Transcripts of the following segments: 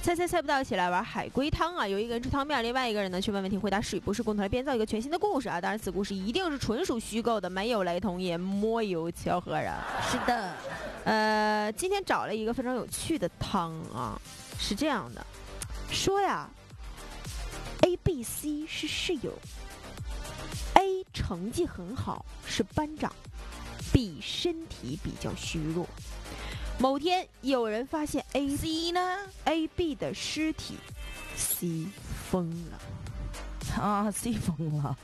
猜不到，一起来玩海龟汤啊！有一个人吃汤面，另外一个人呢去问问题，回答是与不是，共同来编造一个全新的故事啊！当然，此故事一定是纯属虚构的，没有雷同，也莫有巧合啊！ 是的， 今天找了一个非常有趣的汤啊，是这样的，说呀 ，A、B、C 是室友 ，A 成绩很好，是班长 ，B 身体比较虚弱。某天，有人发现 C 呢 A、B 的尸体 ，C 疯了啊 ，C 疯了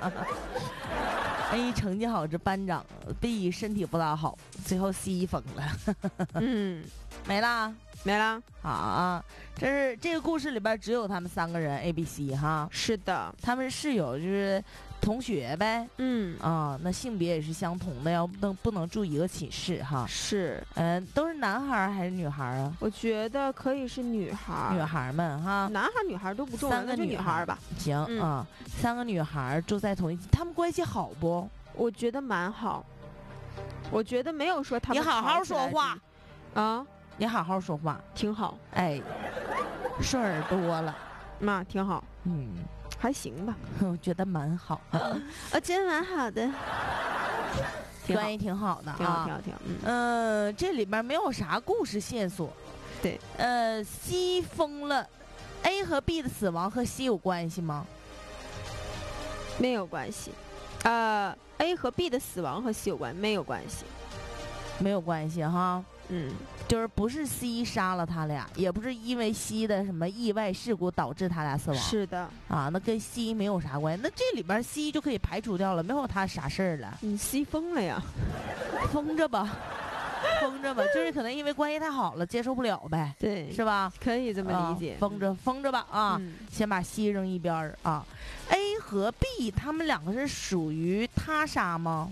，A 成绩好是班长 ，B 身体不大好，最后 C 疯了，没啦。 没啦啊！这个故事里边只有他们3个人 A、B、C 哈。 是的， 他们是室友，就是同学呗。那性别也是相同的，不能住一个寝室哈。 是， 都是男孩还是女孩啊？ 我觉得可以是女孩， 女孩们哈， 男孩女孩都不重要， 3个女孩吧。 行啊，3个女孩住在同一，他们关系好不？ 我觉得蛮好，我觉得没有说他们。 你好好说话啊！ 你好好说话， 挺好。 哎，顺耳朵了， 妈，挺好。还行吧， 我觉得蛮好。 我觉得蛮好的， 关系挺好的啊， 挺好。 这里边没有啥故事线索。 对 C 疯了 ，A 和 B 的死亡和 C 有关系吗？ 没有关系。A 和 B 的死亡和 C 有关，没有关系， 没有关系哈。就是不是 C 杀了他俩，也不是因为 C 的什么意外事故导致他俩死亡。 是的啊，那跟 C 没有啥关系。那这里边 C 就可以排除掉了，没有他啥事儿了。 C 疯了呀， 疯着吧，疯着吧，就是可能因为关系太好了，接受不了呗。 对， 是吧？ 可以这么理解。 疯着吧啊！先把 C 扔一边儿啊。A 和 B 他们2个是属于他杀吗？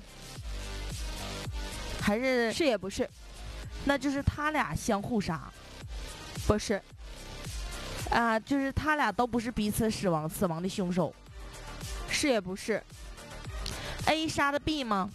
还是是也不是？ 那就是他俩相互杀， 不是啊，就是他俩都不是彼此死亡的凶手， 是也不是。 A 杀的 B 吗？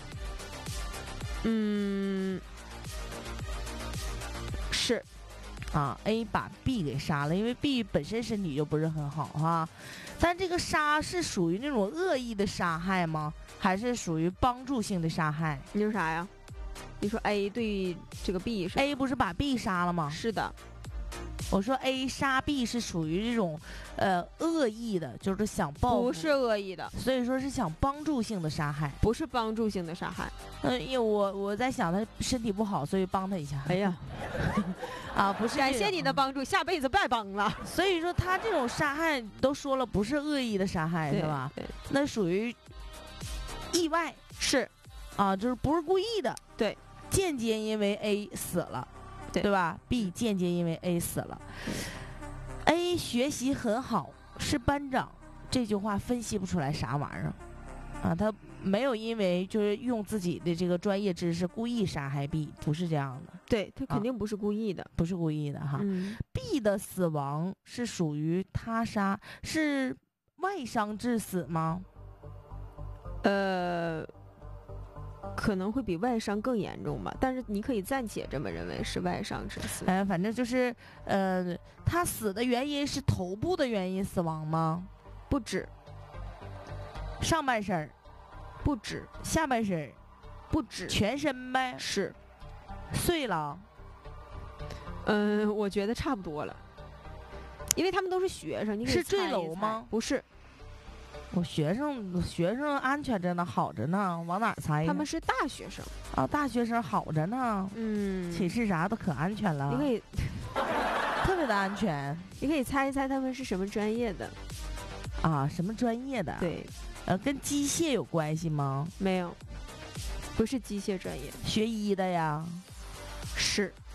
是啊 ，A 把 B 给杀了，因为 B 本身身体就不是很好哈。但这个杀是属于那种恶意的杀害吗？还是属于帮助性的杀害？ 你说啥呀？你说 A 对这个 B 是 A 不是把 B 杀了吗？ 是的， 我说 A 杀 B 是属于这种恶意的，就是想报复， 不是恶意的， 所以说是想帮助性的杀害， 不是帮助性的杀害。 因为我在想他身体不好，所以帮他一下。 哎呀， 啊，不是， 感谢你的帮助，下辈子别帮了。 所以说他这种杀害都说了不是恶意的杀害，是吧？那属于意外， 是啊，就是不是故意的， 对。 间接因为 A 死了，对吧 ？B 间接因为 A 死了。A 学习很好，是班长，这句话分析不出来啥玩意儿啊？他没有因为就是用自己的这个专业知识故意杀害 B， 不是这样的。 对，他肯定不是故意的， 不是故意的哈。B 的死亡是属于他杀，是外伤致死吗？ 可能会比外伤更严重吧，但是你可以暂且这么认为是外伤致死。 反正就是他死的原因是头部的原因死亡吗？ 不止。 上半身？ 不止。 下半身？ 不止。 全身呗？ 是。 碎了？ 我觉得差不多了，因为他们都是学生。你可以是坠楼吗？ 不是。 我学生安全着呢，好着呢，往哪猜？ 他们是大学生啊，大学生好着呢。寝室啥都可安全了。 你可以特别的安全。 你可以猜一猜他们是什么专业的？ 啊，什么专业的？ 对， 跟机械有关系吗？ 没有，不是机械专业。 学医的呀？ 是。